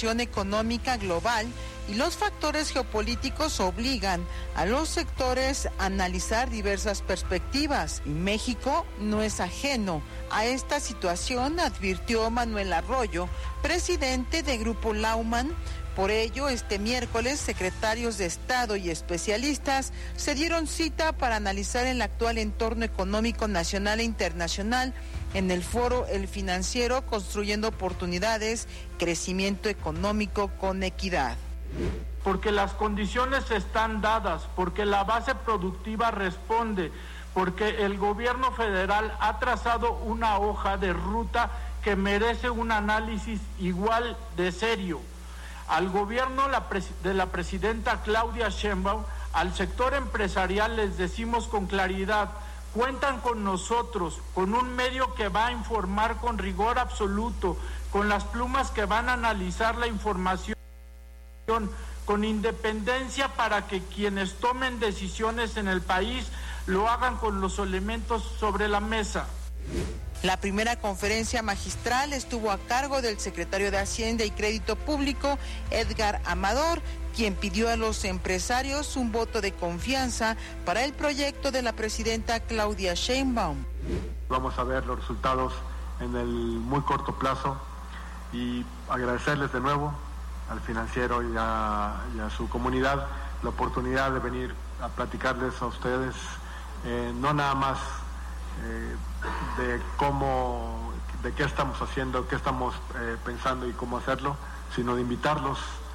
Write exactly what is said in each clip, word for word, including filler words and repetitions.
situación económica global y los factores geopolíticos obligan a los sectores a analizar diversas perspectivas. Y México no es ajeno a esta situación, advirtió Manuel Arroyo, presidente de Grupo Lauman. Por ello, este miércoles, secretarios de Estado y especialistas se dieron cita para analizar el actual entorno económico nacional e internacional en el foro El Financiero, construyendo oportunidades, crecimiento económico con equidad. Porque las condiciones están dadas, porque la base productiva responde, porque el gobierno federal ha trazado una hoja de ruta que merece un análisis igual de serio. Al gobierno de la presidenta Claudia Sheinbaum, al sector empresarial les decimos con claridad: cuentan con nosotros, con un medio que va a informar con rigor absoluto, con las plumas que van a analizar la información, con independencia para que quienes tomen decisiones en el país lo hagan con los elementos sobre la mesa. La primera conferencia magistral estuvo a cargo del secretario de Hacienda y Crédito Público, Edgar Amador, quien pidió a los empresarios un voto de confianza para el proyecto de la presidenta Claudia Sheinbaum. Vamos a ver los resultados en el muy corto plazo y agradecerles de nuevo al Financiero y a, y a su comunidad la oportunidad de venir a platicarles a ustedes, eh, no nada más eh, de cómo, de qué estamos haciendo, qué estamos eh, pensando y cómo hacerlo, sino de invitarlos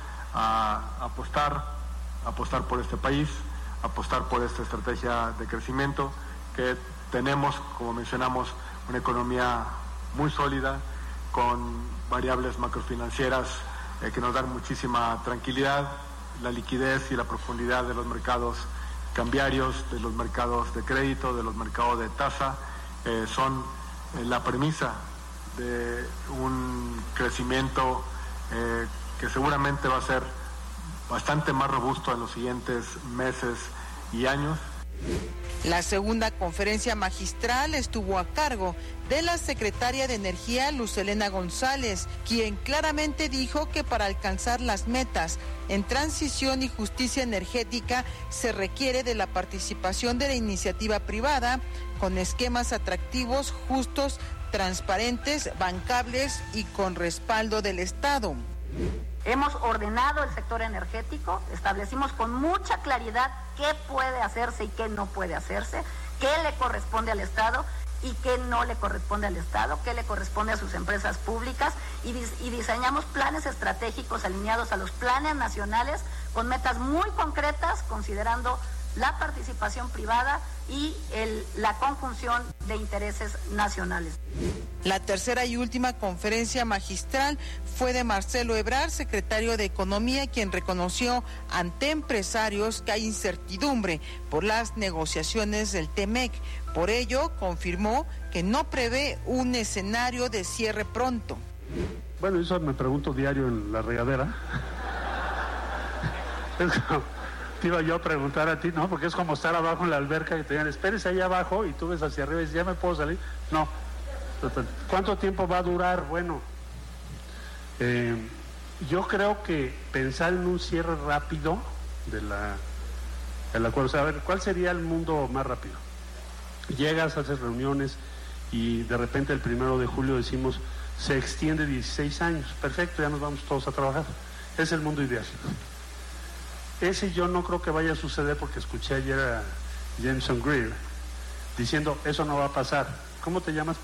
a, a apostar, a apostar por este país, a apostar por esta estrategia de crecimiento, que tenemos, como mencionamos, una economía muy sólida, con variables macrofinancieras eh, que nos dan muchísima tranquilidad, la liquidez y la profundidad de los mercados cambiarios, de los mercados de crédito, de los mercados de tasa, eh, son eh, la premisa de un crecimiento eh, que seguramente va a ser bastante más robusto en los siguientes meses y años. La segunda conferencia magistral estuvo a cargo de la secretaria de Energía, Luz Helena González, quien claramente dijo que para alcanzar las metas en transición y justicia energética se requiere de la participación de la iniciativa privada con esquemas atractivos, justos, transparentes, bancables y con respaldo del Estado. Hemos ordenado el sector energético, establecimos con mucha claridad qué puede hacerse y qué no puede hacerse, qué le corresponde al Estado y qué no le corresponde al Estado, qué le corresponde a sus empresas públicas, y, dis- y diseñamos planes estratégicos alineados a los planes nacionales con metas muy concretas, considerando la participación privada y el, la conjunción de intereses nacionales. La tercera y última conferencia magistral fue de Marcelo Ebrard, secretario de Economía, quien reconoció ante empresarios que hay incertidumbre por las negociaciones del T-MEC. Por ello, confirmó que no prevé un escenario de cierre pronto. Bueno, eso me pregunto diario en la regadera. Te iba yo a preguntar a ti, ¿no? Porque es como estar abajo en la alberca y te digan, espérese ahí abajo, y tú ves hacia arriba y dices, ¿ya me puedo salir? No. ¿Cuánto tiempo va a durar? Bueno, eh, yo creo que pensar en un cierre rápido de la, del acuerdo, o sea, a ver, ¿cuál sería el mundo más rápido? Llegas, haces reuniones y de repente el primero de julio decimos, se extiende dieciséis años, perfecto, ya nos vamos todos a trabajar. Es el mundo ideal. Ese yo no creo que vaya a suceder, porque escuché ayer a Jameson Greer diciendo, eso no va a pasar. ¿Cómo te llamas?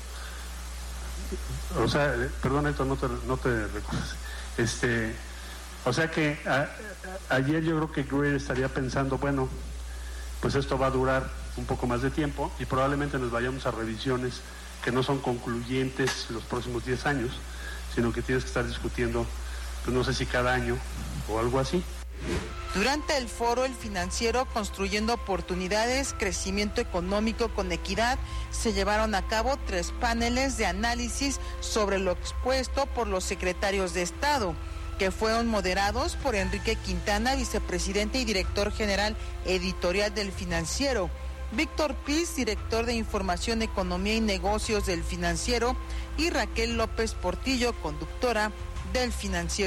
O sea, perdón, Héctor, no te, no te recuerdas. Este, o sea que a, a, ayer yo creo que Greer estaría pensando, bueno, pues esto va a durar un poco más de tiempo y probablemente nos vayamos a revisiones que no son concluyentes los próximos diez años, sino que tienes que estar discutiendo, pues no sé si cada año o algo así. Durante el foro El Financiero, construyendo oportunidades, crecimiento económico con equidad, se llevaron a cabo tres paneles de análisis sobre lo expuesto por los secretarios de Estado, que fueron moderados por Enrique Quintana, vicepresidente y director general editorial del Financiero, Víctor Piz, director de Información, Economía y Negocios del Financiero, y Raquel López Portillo, conductora del Financiero.